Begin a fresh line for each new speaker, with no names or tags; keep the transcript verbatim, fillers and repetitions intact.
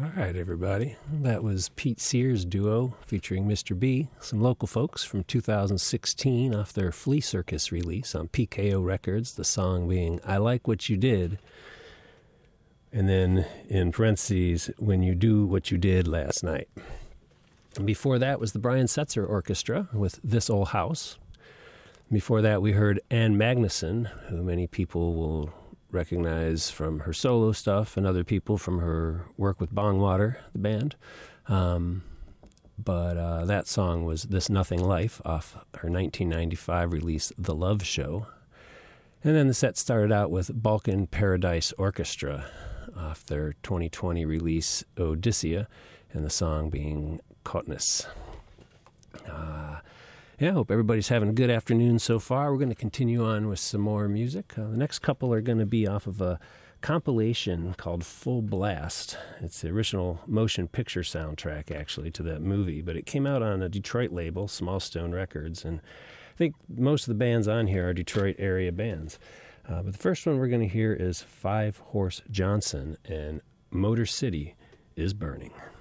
All right, everybody. That was Pete Sears' duo featuring Mister B, some local folks from two thousand sixteen off their Flea Circus release on P K O Records, the song being I Like What You Did, and then in parentheses, When You Do What You Did Last Night. And before that was the Brian Setzer Orchestra with This Old House. Before that, we heard Ann Magnuson, who many people will recognize from her solo stuff and other people from her work with Bongwater, the band. Um, but uh, that song was This Nothing Life off her nineteen ninety-five release, The Love Show. And then the set started out with Balkan Paradise Orchestra off their twenty twenty release, Odyssea, and the song being Kotnis. Uh, yeah, I hope everybody's having a good afternoon so far. We're going to continue on with some more music. Uh, the next couple are going to be off of a compilation called Full Blast. It's the original motion picture soundtrack, actually, to that movie, but it came out on a Detroit label, Small Stone Records, and I think most of the bands on here are Detroit area bands. Uh, but the first one we're going to hear is Five Horse Johnson, and Motor City is Burning.